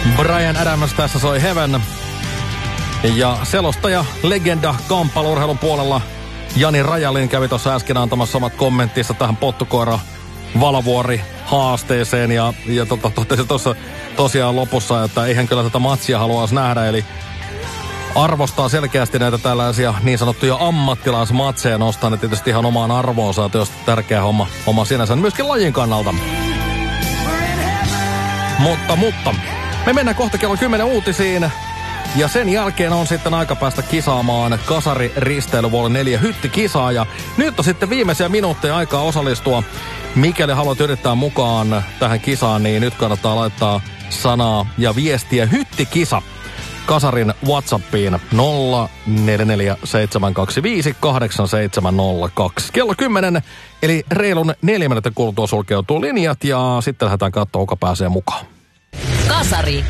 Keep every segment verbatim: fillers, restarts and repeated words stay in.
Bryan Adams tässä soi Heaven. Ja selostaja, legenda kamppailurheilun puolella Jani Rajalin kävi tuossa äsken antamassa omat kommenttinsa tähän pottukoira Valavuori haasteeseen. Ja, ja to, to, totesi tuossa tosiaan lopussa, että eihän kyllä tätä matsia haluaisi nähdä. Eli arvostaa selkeästi näitä tällaisia niin sanottuja ammattilaismatseja, nostaa ne tietysti ihan omaan arvoonsa, että jos tärkeä homma, homma sinänsä myöskin lajin kannalta. Mutta, mutta, me mennään kohta kello kymmenen uutisiin, ja sen jälkeen on sitten aika päästä kisaamaan Kasari Risteilyvuoli neljä hyttikisaa, ja nyt on sitten viimeisiä minuutteja aikaa osallistua. Mikäli haluat yrittää mukaan tähän kisaan, niin nyt kannattaa laittaa sanaa ja viestiä hyttikisa Kasarin WhatsAppiin nolla neljä neljä seitsemän kaksi viisi kahdeksan seitsemän nolla kaksi. Kello kymmenen, eli reilun neljä minuutin kuluttua sulkeutuu linjat ja sitten lähdetään katsoa, kuka pääsee mukaan. Kasari.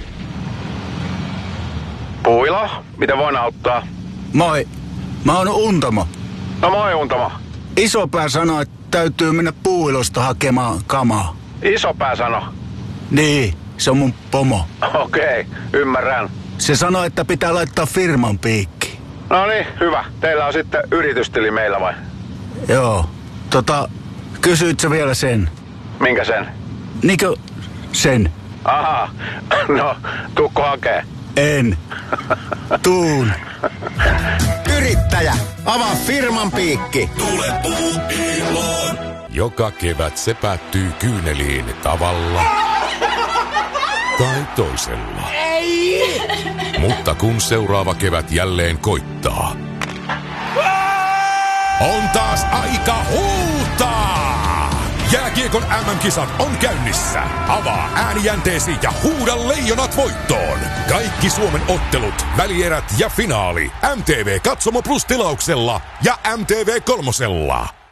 Puila, miten voin auttaa? Moi, mä oon Untamo. No moi Untamo. Isopää sanoi, että täytyy mennä Puuilosta hakemaan kamaa. Isopää sano? Niin, se on mun pomo. Okei, okay, ymmärrän. Se sanoi, että pitää laittaa firman piikki. No niin, hyvä. Teillä on sitten yritystili meillä vai? Joo, tota, kysyit sä vielä sen? Minkä sen? Niinkö sen? Aha, no, tuukko hakee? En. Tuun. Yrittäjä, avaa firman piikki. Tule Puuiloon. Joka kevät se päättyy kyyneliin tavalla tai toisella. Ei! Mutta kun seuraava kevät jälleen koittaa, on taas aika huutaa! Jääkiekon äm äm-kisat on käynnissä. Avaa äänijänteesi ja huuda leijonat voittoon. Kaikki Suomen ottelut, välierät ja finaali. M T V Katsomo Plus -tilauksella ja M T V kolmosella.